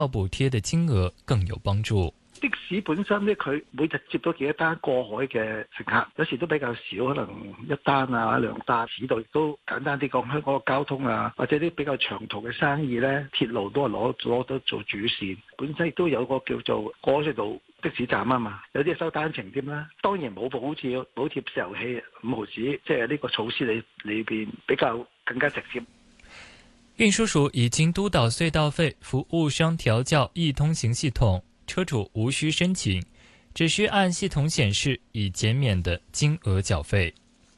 补贴的金額更有幫助。 的士本身咧，佢每日接到幾多單過海嘅乘客，有時都比較少，可能一單啊兩單。市道亦都簡單啲講，香港嘅交通啊，或者啲比較長途嘅生意咧，鐵路都係攞到做主線。本身亦都有個叫做過隧道的士站啊嘛，有啲收單程添啦。當然冇好似補貼石油氣5毫子，即係呢個措施裏邊比較更加直接。 運輸署已經督導隧道費服務商調校易通行系統，車主無需申請，只需按系統顯示已減免的金額繳費。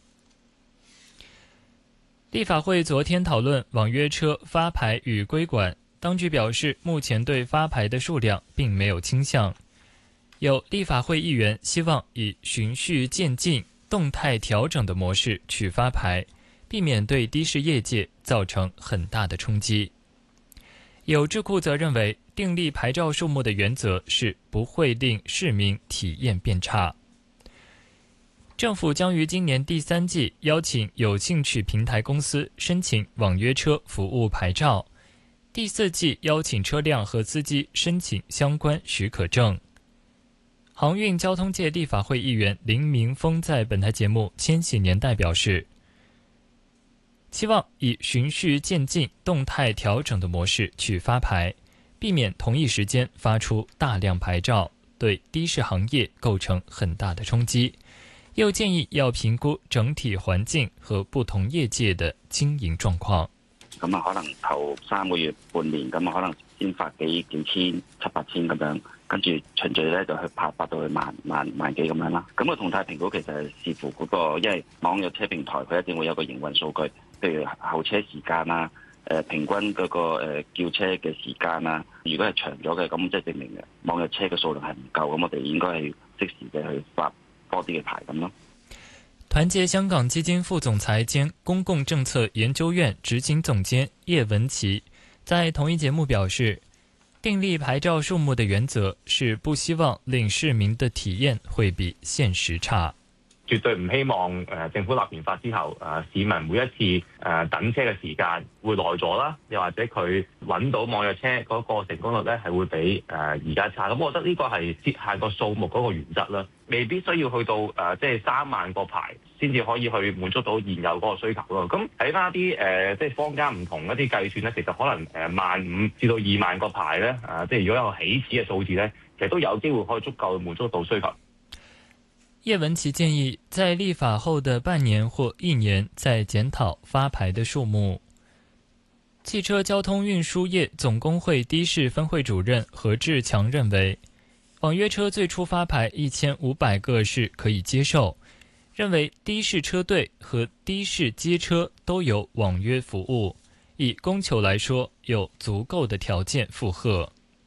立法會昨天討論網約車發牌與規管，當局表示目前對發牌的數量並沒有傾向。有立法會議員希望以循序漸進、動態調整的模式去發牌，避免對的士業界造成很大的衝擊。有智庫則認為，訂立牌照數目的原則是不會令市民體驗變差。政府將於今年第3季邀請有興趣平台公司申請網約車服務牌照，第4季邀請車輛和司機申請相關許可證。航運交通界立法會議員林明峰在本台節目《千禧年代》表示，期望以循序漸進、動態調整的模式去發牌，避免同一時間發出大量牌照，對的士行業構成很大的衝擊。又建議要評估整體環境和不同業界的經營狀況。 咁啊，可能頭3個月、半年咁啊，可能先發幾千、7、8千咁樣，跟住循序咧就去發到去萬幾咁樣啦。咁個動態評估其實係視乎嗰個，因為網約車平台佢一定會有個營運數據，譬如候車時間啦，平均嗰個叫車嘅時間啦。如果係長咗嘅，咁即係證明嘅網約車嘅數量係唔夠，咁我哋應該係即時嘅去發多啲嘅牌咁咯。 團結香港基金副總裁兼公共政策研究院執行總監葉文琪在同一節目表示，訂立牌照數目的原則是不希望令市民的體驗會比現實差。 絕對唔希望政府立完法之後，市民每一次等車嘅時間會耐咗啦，又或者佢揾到網約車嗰個成功率咧係會比而家差。咁我覺得呢個係設限個數目嗰個原則啦，未必需要去到即係3萬個牌先至可以去滿足到現有嗰個需求咯。咁睇翻啲即係坊間唔同一啲計算咧，其實可能15000至到2萬個牌咧，即係如果有起始嘅數字咧，其實都有機會可以足夠滿足到需求。 葉文琪建議在立法後的半年或1年再檢討發牌的數目。汽車交通運輸業總工會的士分會主任何志強認為，網約車最初發牌1500個是可以接受，認為的士車隊和的士街車都有網約服務，以供求來說有足夠的條件負荷。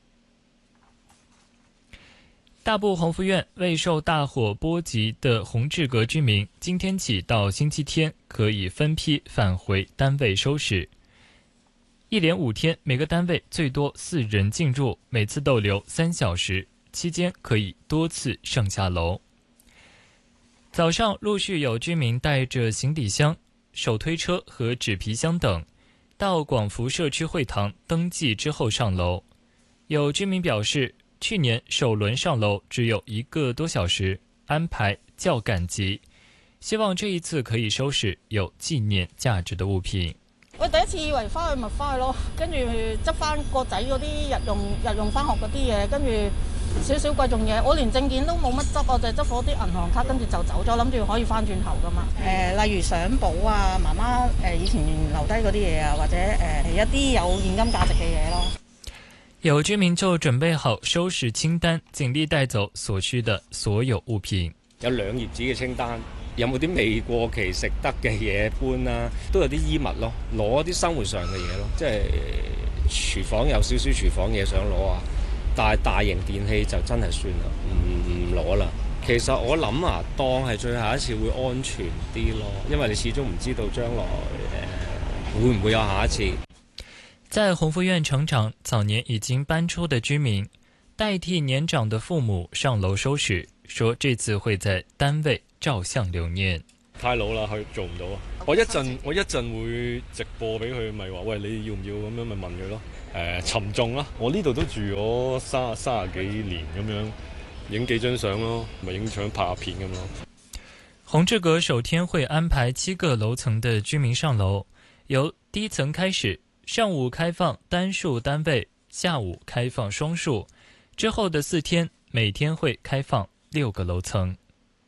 大埔鴻福苑未受大火波及的紅志閣居民，今天起到星期天可以分批返回單位收拾。一連5天，每個單位最多4人進入，每次逗留3小時，期間可以多次上下樓。早上陸續有居民帶着行李箱、手推車和紙皮箱等，到廣福社區會堂登記之後上樓。有居民表示，去年首輪上樓只有1個多小時，安排較趕急，希望這一次可以收拾有紀念價值的物品。 我第一次以為翻去咪翻去咯，跟住執翻個仔嗰啲日用翻學嗰啲嘢，跟住少少貴重嘢，我連證件都冇乜執，我就係執咗啲銀行卡，跟住就走咗，諗住可以翻轉頭噶嘛。例如相簿啊，媽媽以前留低嗰啲嘢啊，或者一啲有現金價值嘅嘢咯。 有居民就準備好收拾清單，盡力帶走所需的所有物品。 有2頁紙嘅清單，有冇啲未過期食得嘅嘢搬啦？都有啲衣物咯，攞啲生活上嘅嘢咯，即係廚房有少少廚房嘢想攞啊，但係大型電器就真係算啦，唔攞啦。其實我諗啊，當係最後一次會安全啲咯，因為你始終唔知道將來會唔會有下一次。 在鴻福苑成長，早年已經搬出的居民，代替年長的父母上樓收拾，說這次會在單位照相留念。 太老啦，佢做唔到啊！我一陣會直播俾佢，咪話喂，你要唔要咁樣咪問佢咯。 沉重啦。我呢度都住咗30幾年咁樣，影幾張相咯，咪影相拍下片咁咯。 宏志阁首天会安排7个楼层的居民上楼，由低层开始，上午开放单数单位，下午开放双数，之后的4天每天会开放6个楼层。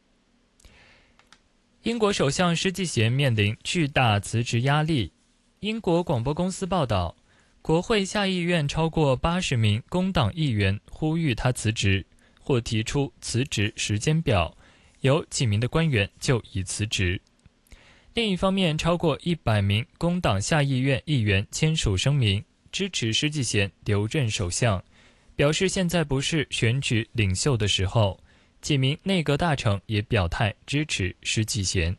英国首相施纪贤面临巨大辞职压力。英国广播公司报道，国会下议院超过80名工党议员呼吁他辞职，或提出辞职时间表，有几名的官员就已辞职。另一方面，超过100名工党下议院议员签署声明，支持施纪贤留任首相，表示现在不是选举领袖的时候。几名内阁大臣也表态支持施纪贤。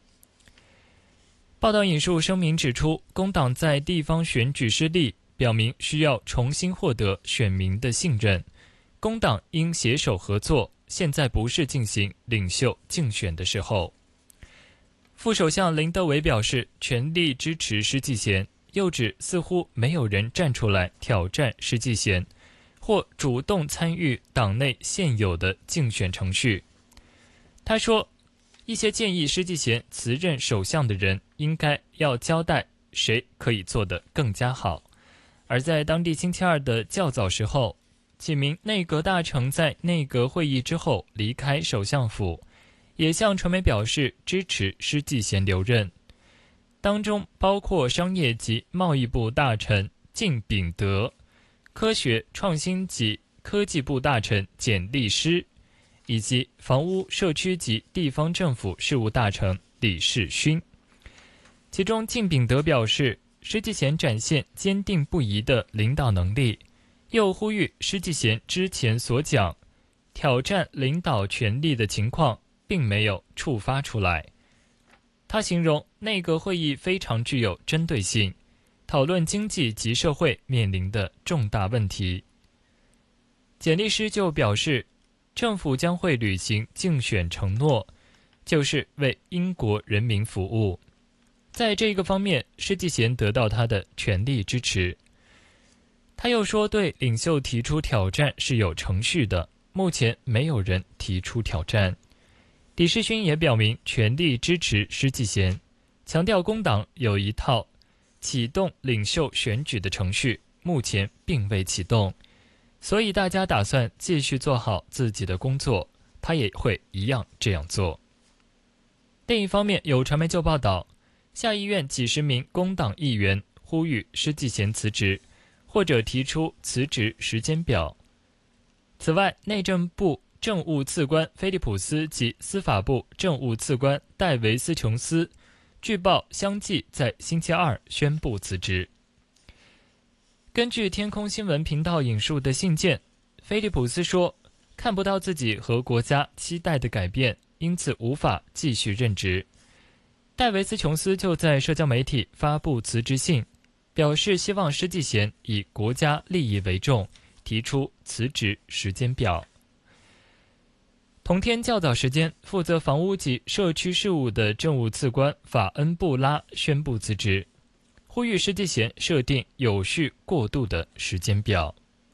报道引述声明指出，工党在地方选举失利，表明需要重新获得选民的信任。工党应携手合作，现在不是进行领袖竞选的时候。副首相林德伟表示全力支持施纪贤，又指似乎没有人站出来挑战施纪贤，或主动参与党内现有的竞选程序。他说，一些建议施纪贤辞任首相的人应该要交代谁可以做得更加好。而在当地星期二的较早时候，几名内阁大臣在内阁会议之后离开首相府，也向传媒表示支持施纪贤留任，当中包括商业及贸易部大臣靳秉德、科学创新及科技部大臣简历诗，以及房屋社区及地方政府事务大臣李世勋。其中靳秉德表示，施纪贤展现坚定不移的领导能力，又呼吁施纪贤之前所讲挑战领导权力的情况并没有触发出来。他形容内阁会议非常具有针对性，讨论经济及社会面临的重大问题。简历诗就表示，政府将会履行竞选承诺，就是为英国人民服务。在这个方面，施纪贤得到他的全力支持。他又说，对领袖提出挑战是有程序的，目前没有人提出挑战。李世勋也表明全力支持施纪贤，强调工党有一套启动领袖选举的程序，目前并未启动，所以大家打算继续做好自己的工作，他也会一样这样做。另一方面，有传媒就报道，下议院几十名工党议员呼吁施纪贤辞职，或者提出辞职时间表。此外，内政部政务次官菲利普斯及司法部政务次官戴维斯琼斯据报相继在星期二宣布辞职。根据天空新闻频道引述的信件，菲利普斯说，看不到自己和国家期待的改变，因此无法继续任职。戴维斯琼斯就在社交媒体发布辞职信，表示希望施纪贤以国家利益为重，提出辞职时间表。同天较早时间，负责房屋及社区事务的政务次官法恩布拉宣布辞职，呼吁施纪贤设定有序过渡的时间表。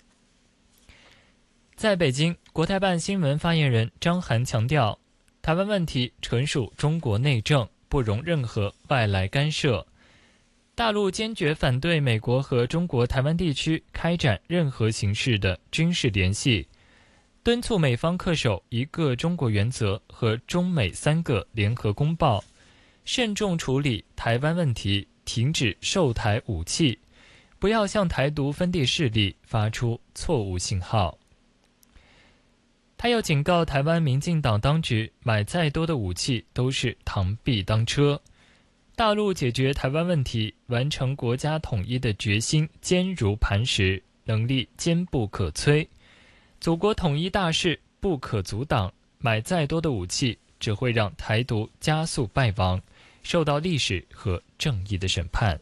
在北京，国台办新闻发言人张涵强调，台湾问题纯属中国内政，不容任何外来干涉。大陆坚决反对美国和中国台湾地区开展任何形式的军事联系，敦促美方恪守一个中国原则和中美3个联合公报，慎重处理台湾问题，停止售台武器，不要向台独分裂势力发出错误信号。他又警告台湾民进党当局，买再多的武器都是螳臂当车，大陆解决台湾问题、完成国家统一的决心坚如磐石，能力坚不可摧。祖国统一大势不可阻挡，买再多的武器只会让台独加速败亡，受到历史和正义的审判。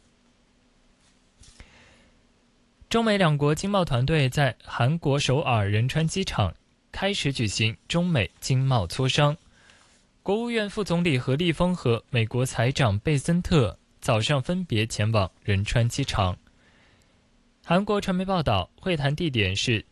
中美两国经贸团队在韩国首尔仁川机场开始举行中美经贸磋商。国务院副总理何立峰和美国财长贝森特早上分别前往仁川机场。 韩国传媒报道，会谈地点是